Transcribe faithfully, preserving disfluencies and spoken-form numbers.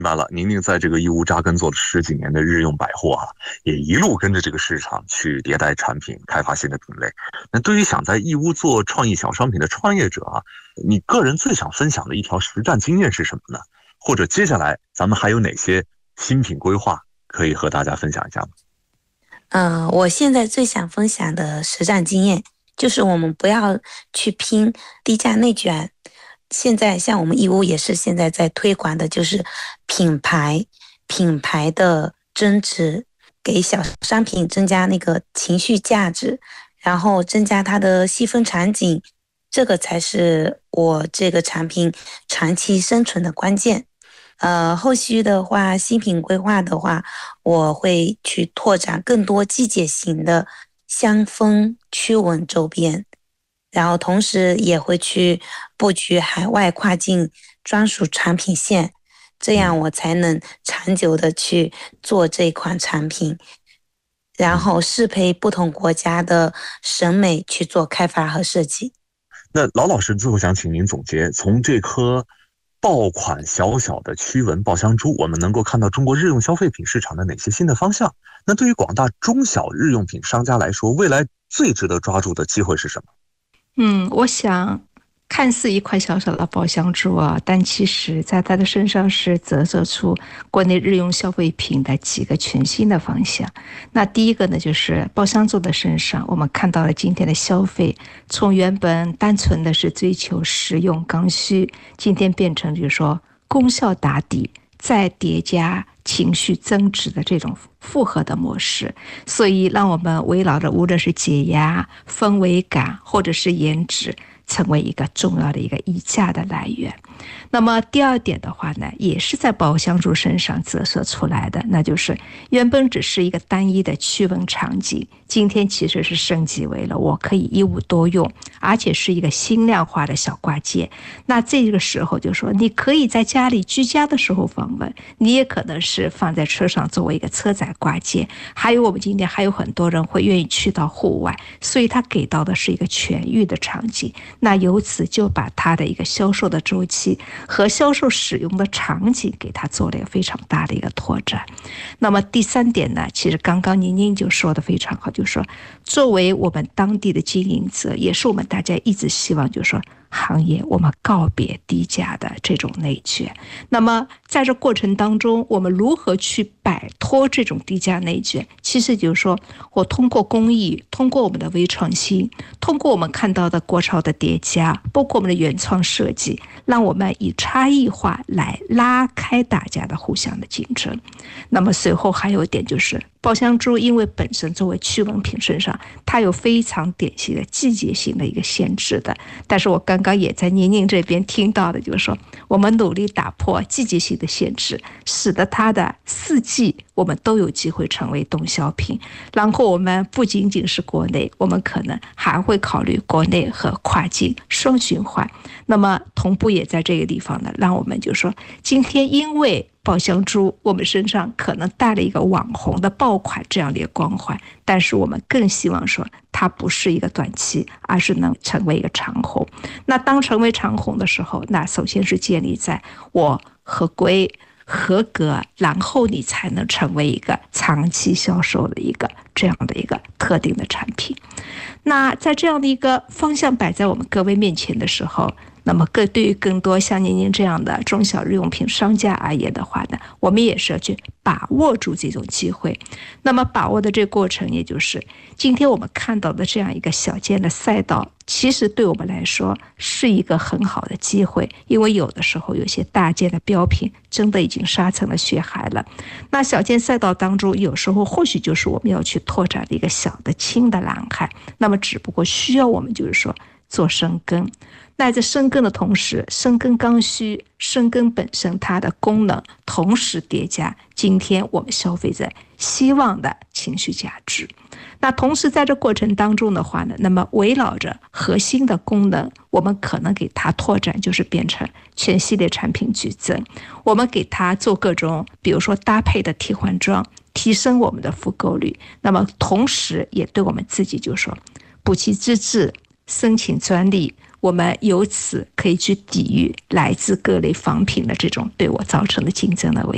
白了，宁宁在这个义乌扎根做了十几年的日用百货啊，也一路跟着这个市场去迭代产品，开发新的品类。那对于想在义乌做创意小商品的创业者啊，你个人最想分享的一条实战经验是什么呢？或者接下来咱们还有哪些新品规划可以和大家分享一下吗？ 呃，我现在最想分享的实战经验就是我们不要去拼低价内卷。现在像我们义乌也是现在在推广的，就是品牌品牌的增值，给小商品增加那个情绪价值，然后增加它的细分场景，这个才是我这个产品长期生存的关键。呃，后续的话，新品规划的话，我会去拓展更多季节型的香氛驱蚊周边，然后同时也会去布局海外跨境专属产品线，这样我才能长久的去做这款产品，然后适配不同国家的审美去做开发和设计。 那老老师最后想请您总结，从这颗爆款小小的驱蚊爆香珠，我们能够看到中国日用消费品市场的哪些新的方向？那对于广大中小日用品商家来说，未来最值得抓住的机会是什么？ 嗯，我想看似一块小小的爆香珠啊，但其实在它的身上是折射出国内日用消费品的几个全新的方向。那第一个呢，就是爆香珠的身上，我们看到了今天的消费，从原本单纯的是追求实用刚需，今天变成就是说功效打底，再叠加情绪增值的这种复合的模式，所以让我们围绕着无论是解压、氛围感或者是颜值，成为一个重要的一个溢价的来源。那么第二点的话呢，也是在爆香珠身上折射出来的，那就是原本只是一个单一的驱蚊场景，今天其实是升级为了我可以一物多用，而且是一个轻量化的小挂件。那这个时候就说，你可以在家里居家的时候防蚊，你也可能是放在车上作为一个车载挂件，还有我们今天还有很多人会愿意去到户外，所以它给到的是一个全域的场景。那由此就把它的一个销售的周期和销售使用的场景给它做了一个非常大的一个拓展。那么第三点呢，其实刚刚宁宁就说的非常好，就是说作为我们当地的经营者，也是我们大家一直希望就是说行业我们告别低价的这种内卷。那么在这过程当中，我们如何去摆脱这种低价内卷？其实就是说我通过工艺，通过我们的微创新，通过我们看到的国潮的叠加，包括我们的原创设计，让我们以差异化来拉开大家的互相的竞争。那么随后还有一点就是爆香珠，因为本身作为驱蚊品身上，它有非常典型的季节性的一个限制的。但是我刚刚也在宁宁这边听到的，就是说我们努力打破季节性的限制，使得它的四季我们都有机会成为动销品。然后我们不仅仅是国内，我们可能还会考虑国内和跨境双循环。那么同步也在这个地方呢，让我们就说今天因为爆香珠，我们身上可能带了一个网红的爆款这样的一个光环，但是我们更希望说它不是一个短期，而是能成为一个长红。那当成为长红的时候，那首先是建立在我合规合格，然后你才能成为一个长期销售的一个这样的一个特定的产品。那在这样的一个方向摆在我们各位面前的时候，那么更对于更多像宁宁这样的中小日用品商家而言的话呢，我们也是要去把握住这种机会。那么把握的这个过程，也就是今天我们看到的这样一个小件的赛道，其实对我们来说是一个很好的机会，因为有的时候有些大件的标品真的已经杀成了血海了。那小件赛道当中，有时候或许就是我们要去拓展的一个小的轻的蓝海，那么只不过需要我们就是说做深耕。那在深耕的同时，深耕刚需，深耕本身它的功能，同时叠加今天我们消费者希望的情绪价值。那同时在这过程当中的话呢，那么围绕着核心的功能，我们可能给它拓展，就是变成全系列产品矩阵，我们给它做各种比如说搭配的替换装，提升我们的复购率。那么同时也对我们自己就说补齐资质，申请专利，我们由此可以去抵御来自各类仿品的这种对我造成的竞争的威